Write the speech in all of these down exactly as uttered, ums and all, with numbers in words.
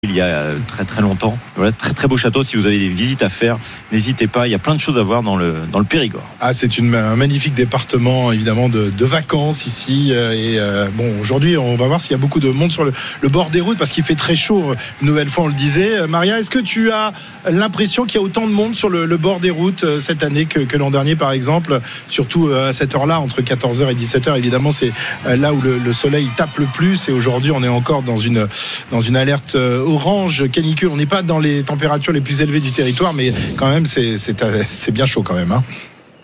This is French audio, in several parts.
il y a très très longtemps. Voilà, très très beau château. Si vous avez des visites à faire, n'hésitez pas. Il y a plein de choses à voir dans le dans le Périgord. Ah, c'est une, un magnifique département évidemment de, de vacances ici. Et euh, bon, aujourd'hui, on va voir s'il y a beaucoup de monde sur le, le bord des routes parce qu'il fait très chaud. Une nouvelle fois, on le disait. Maria, est-ce que tu as l'impression qu'il y a autant de monde sur le, le bord des routes cette année que, que l'an dernier, par exemple, surtout à cette heure-là, entre quatorze heures et dix-sept heures. Évidemment, c'est là où le, le soleil tape le plus. Et aujourd'hui, on est encore dans une dans une alerte orange canicule. On n'est pas dans les températures les plus élevées du territoire, mais quand même c'est, c'est, c'est bien chaud quand même, hein.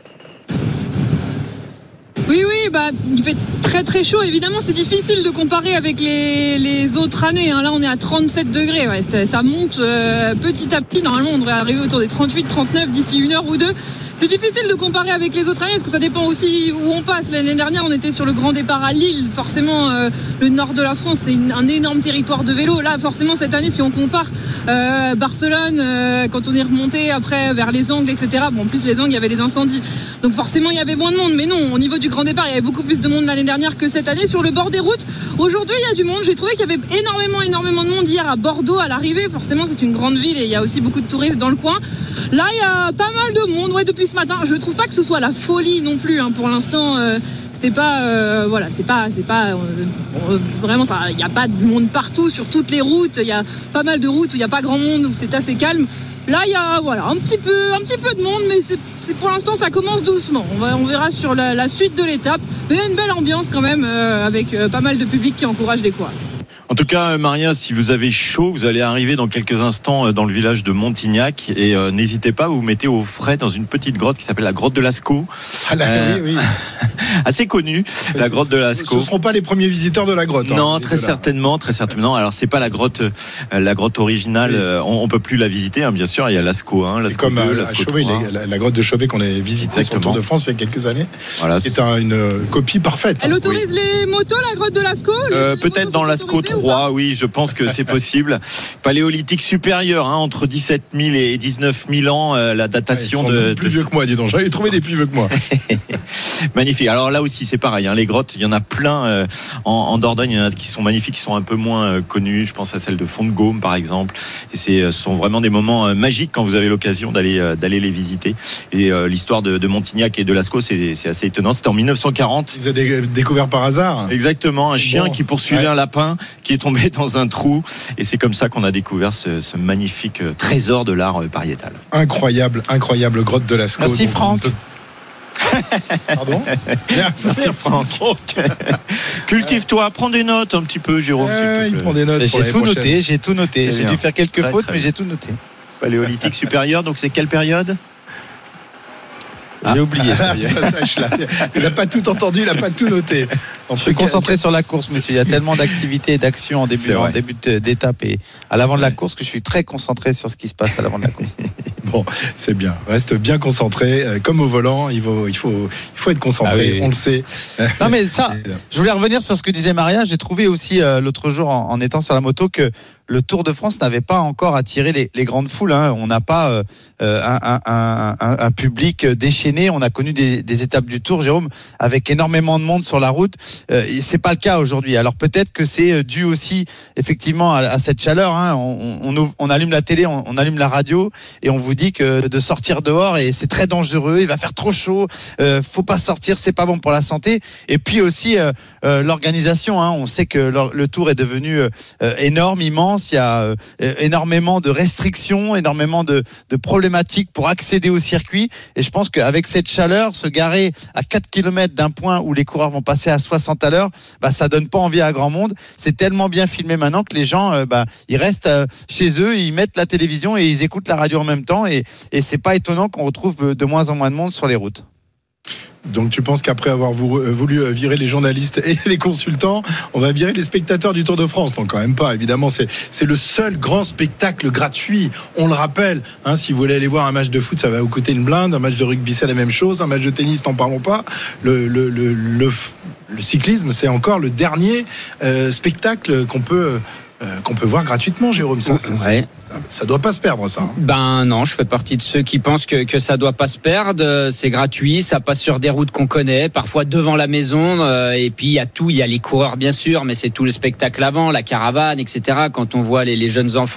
Oui, oui, bah, il fait très très chaud. Évidemment, c'est difficile de comparer avec les, les autres années, hein. Là, on est à trente-sept degrés. Ouais, ça, ça monte euh, petit à petit. Normalement, on devrait arriver autour des trente-huit, trente-neuf d'ici une heure ou deux. C'est difficile de comparer avec les autres années parce que ça dépend aussi où on passe. L'année dernière, on était sur le grand départ à Lille. Forcément, euh, le nord de la France, c'est une, un énorme territoire de vélo. Là, forcément, cette année, si on compare euh, Barcelone, euh, quand on est remonté après vers les Angles, et cetera. Bon, en plus, les Angles, il y avait les incendies. Donc forcément, il y avait moins de monde. Mais non, au niveau du grand départ, il y avait beaucoup plus de monde l'année dernière que cette année sur le bord des routes. Aujourd'hui, il y a du monde. J'ai trouvé qu'il y avait énormément, énormément de monde hier à Bordeaux à l'arrivée. Forcément, c'est une grande ville et il y a aussi beaucoup de touristes dans le coin. Là, il y a pas mal de monde. Ouais, depuis ce matin, je trouve pas que ce soit la folie non plus, hein. Pour l'instant, euh, c'est pas, euh, voilà, c'est pas, c'est pas euh, vraiment ça. Il y a pas de monde partout sur toutes les routes. Il y a pas mal de routes où il y a pas grand monde, où c'est assez calme. Là, il y a voilà un petit peu, un petit peu de monde, mais c'est, c'est pour l'instant ça commence doucement. On va, on verra sur la, la suite de l'étape. Mais il y a une belle ambiance quand même, euh, avec euh, pas mal de public qui encourage les coureurs. En tout cas, Maria, si vous avez chaud, vous allez arriver dans quelques instants dans le village de Montignac et euh, n'hésitez pas, vous vous mettez au frais dans une petite grotte qui s'appelle la grotte de Lascaux. Ah là, euh, oui, oui. Assez connue, la c'est, grotte de Lascaux. Ce ne seront pas les premiers visiteurs de la grotte. Non, hein, très certainement, très certainement. Alors, c'est pas la grotte, euh, la grotte originale. Oui. Euh, on, on peut plus la visiter, hein, bien sûr. Il y a Lascaux, hein, c'est Lascaux comme deux, à, à Chauvet, les, la, la grotte de Chauvet qu'on a visitée sur le Tour de France il y a quelques années. Voilà, c'est, c'est un, une euh, copie parfaite. Elle hein, autorise oui. les motos, la grotte de Lascaux euh, Peut-être dans Lascaux trois, oui, je pense que c'est possible. Paléolithique supérieur, hein, entre dix-sept mille et dix-neuf mille ans, euh, la datation ouais, ils sont de. Plus de... vieux que moi, dis donc. J'avais trouvé des plus vieux que moi. Magnifique. Alors là aussi, c'est pareil. Hein, les grottes, il y en a plein euh, en, en Dordogne. Il y en a qui sont magnifiques, qui sont un peu moins euh, connues. Je pense à celle de Font-de-Gaume, par exemple. Et c'est, ce sont vraiment des moments euh, magiques quand vous avez l'occasion d'aller euh, d'aller les visiter. Et euh, l'histoire de, de Montignac et de Lascaux, c'est, c'est assez étonnant. C'était en dix-neuf cent quarante. Ils avaient découvert par hasard. Exactement, un chien bon, qui poursuivait ouais. un lapin, qui est tombé dans un trou. Et c'est comme ça qu'on a découvert ce, ce magnifique trésor de l'art pariétal. Incroyable, incroyable grotte de Lascaux. Merci donc, Franck. Peut... Pardon. Merci, Merci Franck. Franck. Cultive-toi, prends des notes un petit peu, Jérôme. Euh, il prend des notes. J'ai tout prochaine. noté, j'ai tout noté. C'est j'ai bien. dû faire quelques très, fautes, très mais j'ai tout noté. Paléolithique supérieur, donc c'est quelle période ? Ah. J'ai oublié ça. ça sache là. Il n'a pas tout entendu, il n'a pas tout noté. On se concentre sur la course, monsieur. Il y a tellement d'activités et d'actions en début, en début d'étape et à l'avant de la course que je suis très concentré sur ce qui se passe à l'avant de la course. Bon, c'est bien. Reste bien concentré. Comme au volant, il faut, il faut, il faut être concentré. Ah oui, oui. On le sait. Non mais ça, je voulais revenir sur ce que disait Maria. J'ai trouvé aussi euh, l'autre jour en, en étant sur la moto que le Tour de France n'avait pas encore attiré les, les grandes foules. Hein. On n'a pas euh, un, un, un, un public déchaîné. On a connu des, des étapes du Tour, Jérôme, avec énormément de monde sur la route. Euh, c'est pas le cas aujourd'hui. Alors peut-être que c'est dû aussi effectivement à, à cette chaleur. Hein. On, on, on allume la télé, on, on allume la radio et on vous dit que de sortir dehors et c'est très dangereux. Il va faire trop chaud. Euh, faut pas sortir, c'est pas bon pour la santé. Et puis aussi euh, euh, l'organisation. Hein. On sait que le, le Tour est devenu euh, énorme, immense. Il y a euh, énormément de restrictions, énormément de, de problématiques pour accéder au circuit. Et je pense qu'avec cette chaleur, se garer à quatre kilomètres d'un point où les coureurs vont passer à soixante à l'heure, bah, ça donne pas envie à grand monde. C'est tellement bien filmé maintenant que les gens, euh, bah, ils restent euh, chez eux, ils mettent la télévision et ils écoutent la radio en même temps. Et, et c'est pas étonnant qu'on retrouve de moins en moins de monde sur les routes. Donc tu penses qu'après avoir voulu virer les journalistes et les consultants, on va virer les spectateurs du Tour de France? Non, quand même pas, évidemment. C'est, c'est le seul grand spectacle gratuit. On le rappelle, hein, si vous voulez aller voir un match de foot, ça va vous coûter une blinde. Un match de rugby, c'est la même chose. Un match de tennis, n'en parlons pas. Le, le, le, le, le cyclisme, c'est encore le dernier euh, spectacle qu'on peut euh, qu'on peut voir gratuitement, Jérôme. Ça, ça, Ouais. ça, ça, ça doit pas se perdre, ça. Hein. Ben non, je fais partie de ceux qui pensent que, que ça doit pas se perdre. C'est gratuit, ça passe sur des routes qu'on connaît, parfois devant la maison. Euh, et puis il y a tout, il y a les coureurs bien sûr, mais c'est tout le spectacle avant, la caravane, et cetera. Quand on voit les, les jeunes enfants